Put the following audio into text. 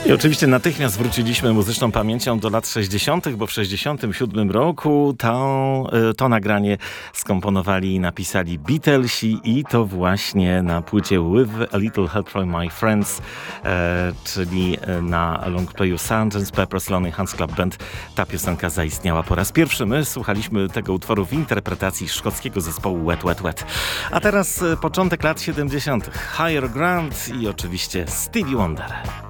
I oczywiście natychmiast wróciliśmy muzyczną pamięcią do lat 60., bo w 67 roku to nagranie skomponowali i napisali Beatlesi i to właśnie na płycie With a Little Help from My Friends, czyli na longplayu Sgt. Pepper's Lonely Hearts Club Band. Ta piosenka zaistniała po raz pierwszy. My słuchaliśmy tego utworu w interpretacji szkockiego zespołu Wet Wet Wet. A teraz początek lat 70. Higher Ground i oczywiście Stevie Wonder.